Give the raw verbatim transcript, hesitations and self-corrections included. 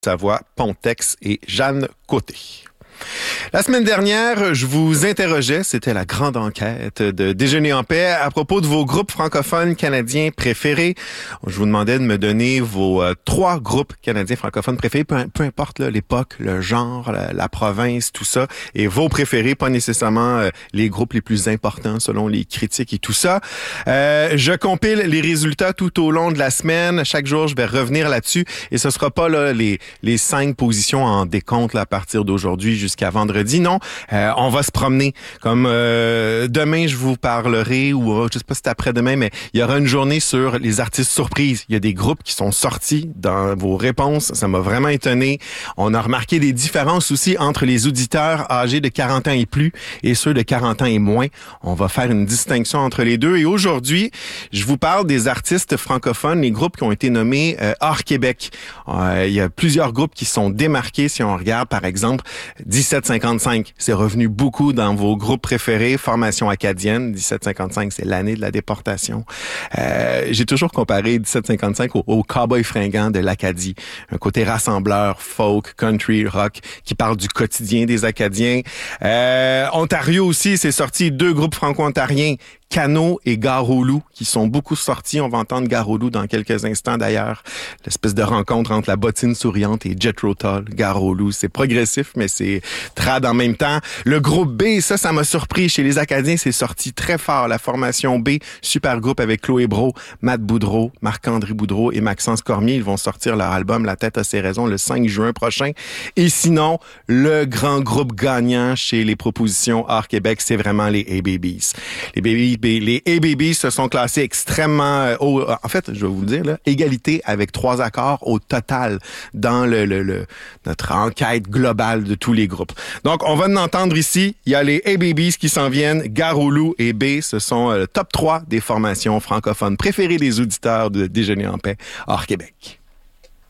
Savoie, Pontex et Jeanne Côté. La semaine dernière, je vous interrogeais, c'était la grande enquête de Déjeuner en paix, à propos de vos groupes francophones canadiens préférés. Je vous demandais de me donner vos euh, trois groupes canadiens francophones préférés, peu, peu importe là, l'époque, le genre, la, la province, tout ça, et vos préférés, pas nécessairement euh, les groupes les plus importants selon les critiques et tout ça. Euh, je compile les résultats tout au long de la semaine. Chaque jour, je vais revenir là-dessus, et ce sera pas là les les cinq positions en décompte là, à partir d'aujourd'hui jusqu'à vendredi. Non, euh, on va se promener. Comme euh, demain, je vous parlerai, ou euh, je sais pas si c'est après-demain, mais il y aura une journée sur les artistes surprises. Il y a des groupes qui sont sortis dans vos réponses. Ça m'a vraiment étonné. On a remarqué des différences aussi entre les auditeurs âgés de quarante ans et plus et ceux de quarante ans et moins. On va faire une distinction entre les deux. Et aujourd'hui, je vous parle des artistes francophones, les groupes qui ont été nommés euh, hors Québec. Euh, il y a plusieurs groupes qui sont démarqués. Si on regarde, par exemple, dix-sept cinquante-cinq, c'est revenu beaucoup dans vos groupes préférés. Formation acadienne, dix-sept cinquante-cinq, c'est l'année de la déportation. Euh, j'ai toujours comparé dix-sept cinquante-cinq au, au cowboy fringant de l'Acadie. Un côté rassembleur, folk, country, rock, qui parle du quotidien des Acadiens. Euh, Ontario aussi, c'est sorti deux groupes franco-ontariens, Cano et Gare au Loup, qui sont beaucoup sortis. On va entendre Gare au Loup dans quelques instants d'ailleurs. L'espèce de rencontre entre la bottine souriante et Jethro Tull. Gare au Loup, c'est progressif, mais c'est trad en même temps. Le groupe B, ça, ça m'a surpris. Chez les Acadiens, c'est sorti très fort. La formation B, super groupe avec Chloé Brault, Matt Boudreau, Marc-André Boudreau et Maxence Cormier. Ils vont sortir leur album La tête a ses raisons le cinq juin prochain. Et sinon, le grand groupe gagnant chez les propositions hors Québec, c'est vraiment les A-Babies. Les Babies Les A-Babies se sont classés extrêmement haut. En fait, je vais vous le dire, là, égalité avec trois accords au total dans le, le, le notre enquête globale de tous les groupes. Donc, on va en entendre ici. Il y a les A-Babies qui s'en viennent. Gare au Loup et B, ce sont le top trois des formations francophones préférées des auditeurs de Déjeuner en paix hors Québec.